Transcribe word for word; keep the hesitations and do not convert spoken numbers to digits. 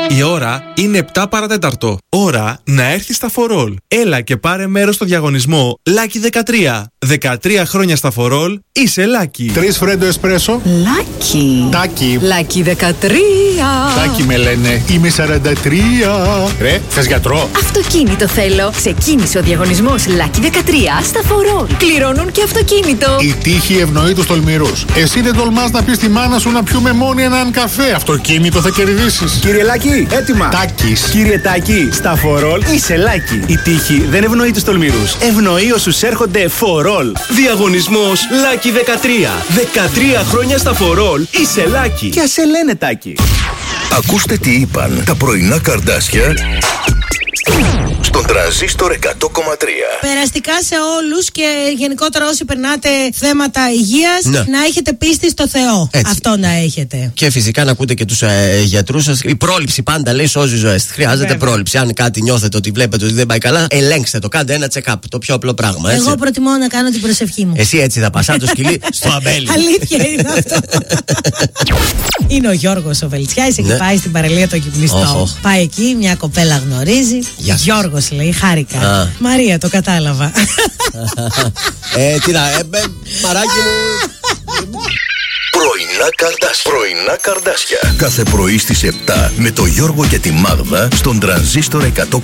Η ώρα είναι επτά παρατέταρτο. Ώρα να έρθεις στα φορόλ. Έλα και πάρε μέρος στο διαγωνισμό Lucky δεκατρία. δεκατρία χρόνια στα φορόλ, είσαι Lucky. Τρεις φρέντο εσπρέσο. Lucky. Τάκι. Lucky δεκατρία. Τάκι με λένε. Είμαι σαράντα τρία. Ρε, θες γιατρό? Αυτοκίνητο θέλω. Ξεκίνησε ο διαγωνισμός Lucky δεκατρία στα φορόλ. Κληρώνουν και αυτοκίνητο. Η τύχη ευνοεί τους τολμηρούς. Εσύ δεν τολμάς να πεις στη μάνα σου να πιούμε μόνοι έναν καφέ. Αυτοκίνητο θα κερδίσεις. Κύριε Λάκη, έτοιμα. Τάκης. Κύριε Τάκη, στα φορόλ είσαι Λάκη. Η τύχη δεν ευνοεί τους τολμηρούς. Ευνοεί όσους έρχονται φορόλ. Διαγωνισμός Lucky δεκατρία. δεκατρία χρόνια στα φορόλ είσαι Λάκη. Και ας σε λένε Τάκη. Ακούστε τι είπαν τα πρωινά καρδάσια στον Τρανζίστορ εκατό κόμμα τρία. Περαστικά σε όλους και γενικότερα όσοι περνάτε θέματα υγείας, ναι. να έχετε πίστη στο Θεό. Έτσι. Αυτό να έχετε. Και φυσικά να ακούτε και τους ε, γιατρούς σας. Η πρόληψη πάντα λέει σώζει ζωές. Χρειάζεται Βέβαια. πρόληψη. Αν κάτι νιώθετε ότι βλέπετε ότι δεν πάει καλά, ελέγξτε το. Κάντε ένα check-up. Το πιο απλό πράγμα. Έτσι. Εγώ προτιμώ να κάνω την προσευχή μου. Εσύ έτσι θα πας, σαν το σκυλί στο αμπέλι. Αλήθεια είναι αυτό. Είναι ο Γιώργος ο Βελτσιάης, εκεί Ναι. πάει στην παραλία των Κυπνιστών. Oh, oh. Πάει εκεί, μια κοπέλα γνωρίζει. Γεια σας. Γιώργος λέει, χάρηκα. Α. Μαρία, το κατάλαβα. ε, τι να, ε, ε, μαράκι μου. Πρωινά καρδάσια. Πρωινά καρδάσια. Κάθε πρωί στις επτά με το Γιώργο και τη Μάγδα στον Τρανζίστορ εκατό